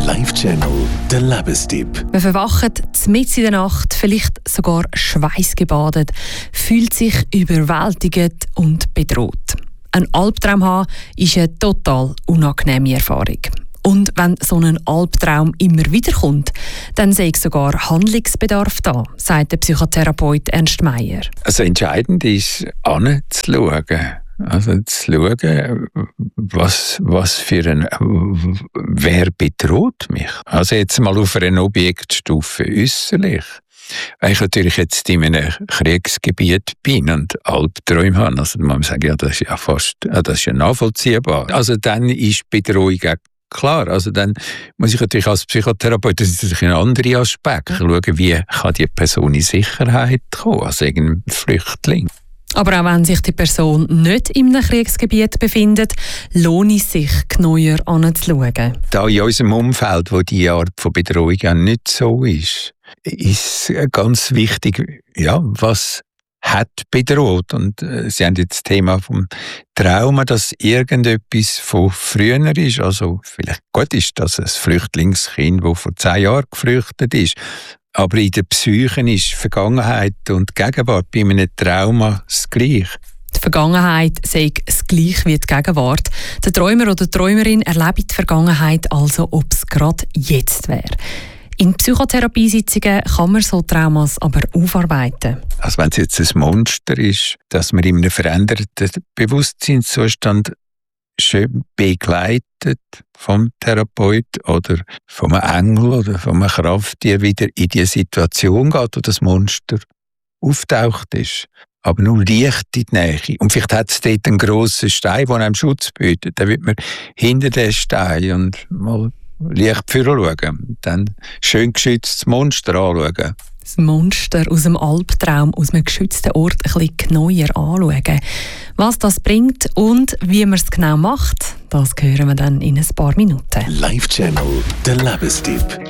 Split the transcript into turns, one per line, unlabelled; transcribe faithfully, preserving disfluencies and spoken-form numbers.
Live-Channel, der Lebenstipp.
Man verwacht mitten in der Nacht, vielleicht sogar schweißgebadet, fühlt sich überwältigt und bedroht. Ein Albtraum haben ist eine total unangenehme Erfahrung. Und wenn so ein Albtraum immer wiederkommt, dann sehe ich sogar Handlungsbedarf da, sagt der Psychotherapeut Ernst Meier.
Also entscheidend ist, hinzuschauen. Also zu schauen, was, was für ein, wer bedroht mich. Also jetzt mal auf einer Objektstufe äußerlich. Wenn ich natürlich jetzt in einem Kriegsgebiet bin und Albträume habe, also man sagt, ja, das ist ja fast, das ist ja nachvollziehbar. Also dann ist die Bedrohung auch klar. Also dann muss ich natürlich als Psychotherapeut, das ist natürlich ein anderer Aspekt, schauen, wie kann die Person in Sicherheit kommen, also irgendein Flüchtling.
Aber auch wenn sich die Person nicht in einem Kriegsgebiet befindet, lohnt es sich, genauer anzuschauen.
Da in unserem Umfeld, wo diese Art von Bedrohung ja nicht so ist, ist ganz wichtig, ja, was hat bedroht. Und äh, Sie haben jetzt das Thema vom Trauma, dass irgendetwas von früher ist. Also vielleicht gut ist das ein Flüchtlingskind, das vor zehn Jahren geflüchtet ist. Aber in der Psyche ist Vergangenheit und Gegenwart bei einem Trauma das Gleiche.
Die Vergangenheit sei das Gleiche wie die Gegenwart. Der Träumer oder die Träumerin erlebt die Vergangenheit also, ob es gerade jetzt wäre. In Psychotherapiesitzungen kann man so Traumas aber aufarbeiten.
Also wenn es jetzt ein Monster ist, dass man in einem veränderten Bewusstseinszustand schön begleitet vom Therapeut oder vom Engel oder vom Krafttier wieder in die Situation geht, wo das Monster auftaucht ist. Aber nur leicht in die Nähe. Und vielleicht hat es dort einen grossen Stein, der einem Schutz bietet. Dann wird man hinter den Stein und mal leicht vorne schauen. Dann schön geschütztes Monster anschauen.
Das Monster aus dem Albtraum, aus einem geschützten Ort ein bisschen genauer anschauen. Was das bringt und wie man es genau macht, das hören wir dann in ein paar Minuten.
Live-Channel, der Lebenstipp.